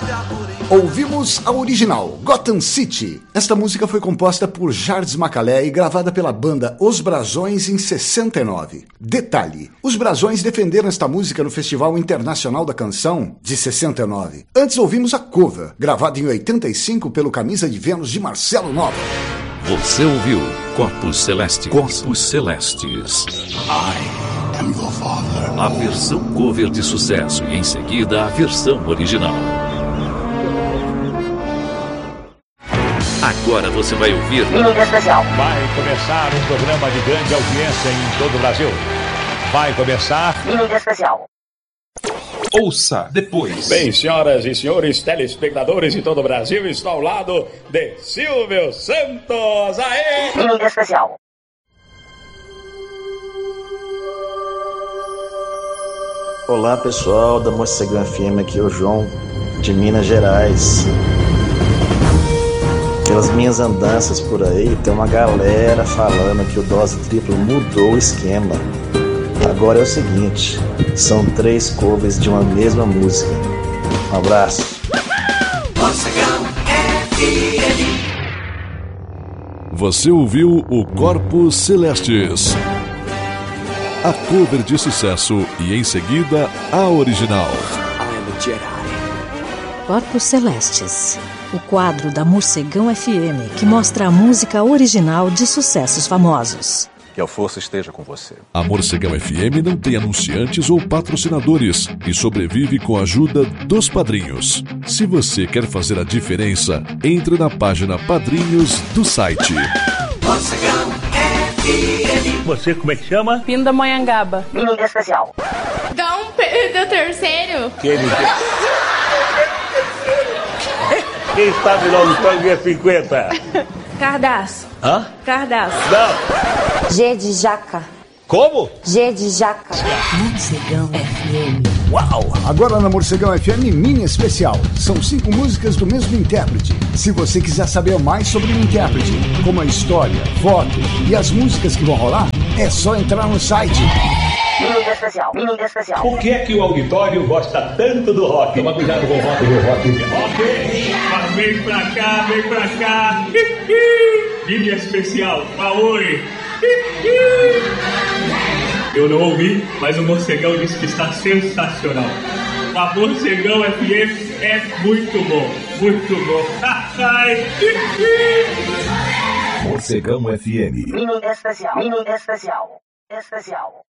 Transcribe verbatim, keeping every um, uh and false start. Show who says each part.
Speaker 1: Ouvimos a original, Gotham City. Esta música foi composta por Jardim Macalé e gravada pela banda Os Brasões em sessenta e nove. Detalhe, os Brasões defenderam esta música no Festival Internacional da Canção de sessenta e nove. Antes ouvimos a cover, gravada em oitenta e cinco pelo Camisa de Vênus de Marcelo Nova.
Speaker 2: Você ouviu Corpos Celestes. Corpos Celestes.
Speaker 3: I am your father.
Speaker 2: A versão cover de sucesso e em seguida a versão original. Agora você vai ouvir
Speaker 4: Mídia Especial.
Speaker 5: Vai começar um programa de grande audiência em todo o Brasil. Vai começar
Speaker 4: Mídia Especial.
Speaker 6: Ouça depois.
Speaker 7: Bem, senhoras e senhores telespectadores de todo o Brasil, estou ao lado de Silvio Santos. Aê!
Speaker 4: Mídia Especial.
Speaker 8: Olá pessoal da Morcegão F M, aqui é o João de Minas Gerais. Pelas minhas andanças por aí, tem uma galera falando que o Dose Triplo mudou o esquema. Agora é o seguinte, são três covers de uma mesma música. Um abraço.
Speaker 9: Você ouviu o Corpos Celestes, a cover de sucesso e em seguida a original.
Speaker 10: Corpos Celestes, o quadro da Morcegão F M que mostra a música original de sucessos famosos.
Speaker 11: Que a força esteja com você.
Speaker 9: A Morcegão F M não tem anunciantes ou patrocinadores e sobrevive com a ajuda dos padrinhos. Se você quer fazer a diferença, entre na página Padrinhos do site.
Speaker 4: Morcegão F M.
Speaker 5: Você como é que chama?
Speaker 4: Pindamonhangaba. Mídia Especial.
Speaker 12: Dom Pedro terceiro.
Speaker 5: Quem, Quem está virando o tango é cinquenta?
Speaker 12: Cardaço.
Speaker 5: Hã?
Speaker 12: Cardaço.
Speaker 5: Não.
Speaker 13: G de jaca.
Speaker 5: Como?
Speaker 13: G de jaca.
Speaker 10: Morcegão F M.
Speaker 1: Uau! Agora na Morcegão F M Mini Especial. São cinco músicas do mesmo intérprete. Se você quiser saber mais sobre o intérprete, como a história, foto e as músicas que vão rolar, é só entrar no site.
Speaker 4: Mídia Especial. Mídia Especial.
Speaker 5: Por que é que o auditório gosta tanto do rock? Toma cuidado com o rock do rock.
Speaker 7: Ok, mas vem pra cá, vem pra cá. Mídia Especial, Maori. Eu não ouvi, mas o Morcegão disse que está sensacional. A Morcegão F M é muito bom, muito bom.
Speaker 2: Morcegão F M.
Speaker 4: Mídia Especial. Mídia Especial. Especial.